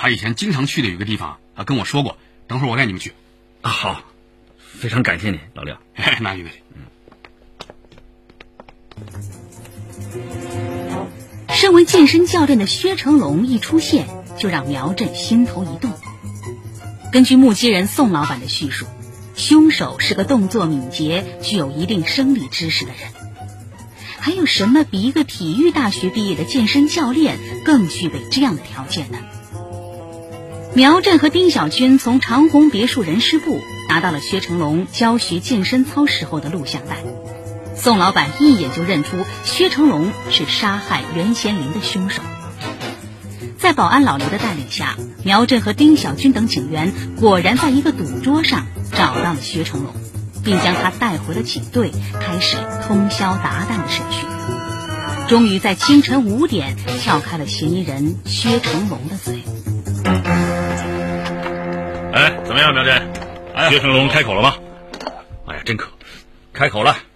他以前经常去的有一个地方啊，跟我说过，等会儿我带你们去。 好，非常感谢你，老廖。 那没问题。 身为健身教练的薛成龙一出现，就让苗振心头一动。根据目击人宋老板的叙述，凶手是个动作敏捷、具有一定生理知识的人。还有什么比一个体育大学毕业的健身教练更具备这样的条件呢？苗振和丁小军从长虹别墅人事部拿到了薛成龙教学健身操时候的录像带。宋老板一眼就认出薛成龙是杀害袁贤林的凶手。在保安老刘的带领下，苗振和丁小军等警员果然在一个赌桌上找到了薛成龙，并将他带回了警队，开始通宵达旦的审讯。终于在清晨5点撬开了嫌疑人薛成龙的嘴。 怎么样，苗振？薛成龙开口了吗？哎呀，真渴，开口了。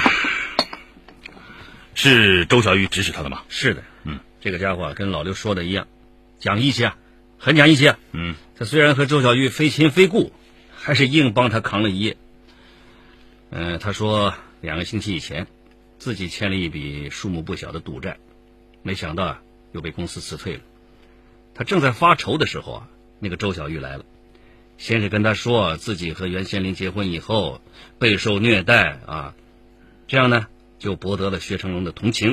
是周小玉指使他的吗？是的，这个家伙跟老刘说的一样，讲义气啊，很讲义气啊。他虽然和周小玉非亲非故，还是硬帮他扛了一夜。他说2个星期以前，自己欠了一笔数目不小的赌债，没想到又被公司辞退了。他正在发愁的时候那个周小玉来了，先是跟他说自己和袁贤林结婚以后备受虐待这样呢就博得了薛成龙的同情。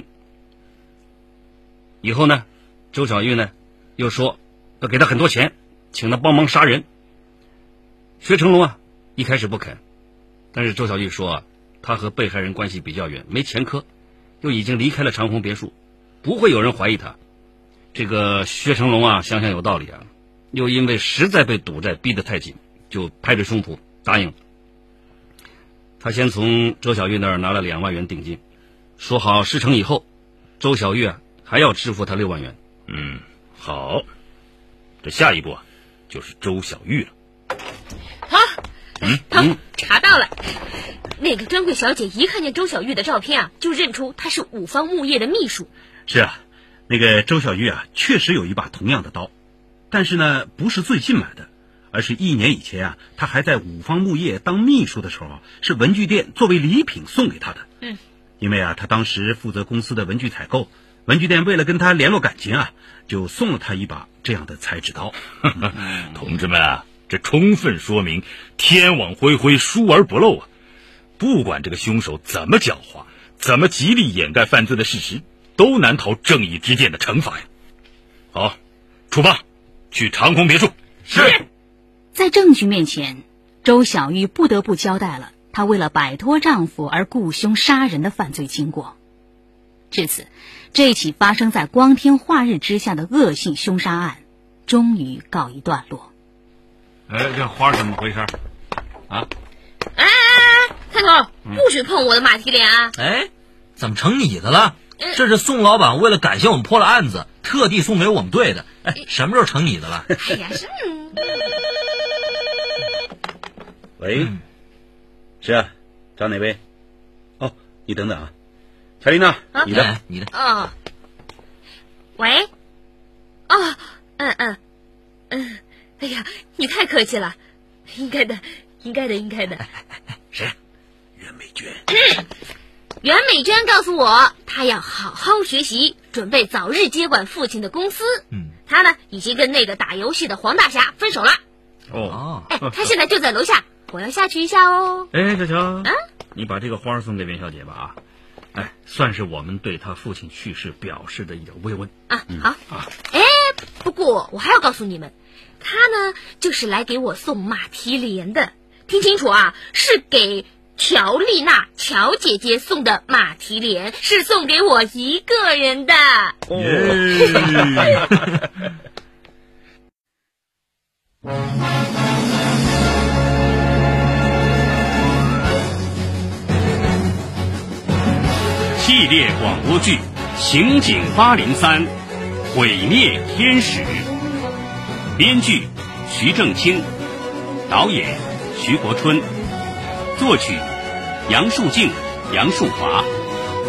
以后呢，周小玉呢又说要给他很多钱，请他帮忙杀人。薛成龙一开始不肯，但是周小玉说他和被害人关系比较远，没前科，又已经离开了长虹别墅，不会有人怀疑他。这个薛成龙想想有道理又因为实在被赌债逼得太紧，就拍着胸脯答应了。他先从周小玉那儿拿了2万元定金，说好事成以后，周小玉还要支付他6万元。好，这下一步就是周小玉了。 好，查到了。那个专柜小姐一看见周小玉的照片就认出她是五方木业的秘书。 是那个周小玉确实有一把同样的刀，但是呢不是最近买的，而是1年以前他还在五方木业当秘书的时候是文具店作为礼品送给他的。因为他当时负责公司的文具采购，文具店为了跟他联络感情就送了他一把这样的裁纸刀。 同志们这充分说明天网恢恢，疏而不漏不管这个凶手怎么狡猾，怎么极力掩盖犯罪的事实，都难逃正义之剑的惩罚呀。好，出发去长虹别墅。 是。 在证据面前，周小玉不得不交代了她为了摆脱丈夫而雇凶杀人的犯罪经过。至此，这起发生在光天化日之下的恶性凶杀案终于告一段落。 这花怎么回事探头，不许碰我的马蹄脸怎么成你的了？这是宋老板为了感谢我们破了案子，特地送给我们队的。什么时候成你的了？ 哎呀， 喂，是找哪位？你等等乔丽娜，你的。 喂，哎呀，你太客气了，应该的。 谁？袁美娟。 袁美娟告诉我，她要好好学习，准备早日接管父亲的公司。她呢，已经跟那个打游戏的黄大侠分手了。她现在就在楼下，我要下去一下哦。 小乔，你把这个花送给袁小姐吧算是我们对她父亲去世表示的一点慰问好不过我还要告诉你们，她呢就是来给我送马蹄莲的，听清楚是给乔丽娜乔姐姐送的马蹄莲，是送给我一个人的。 系列广播剧《刑警803》毁灭天使，编剧徐正清，导演徐国春，作曲杨树静、杨树华。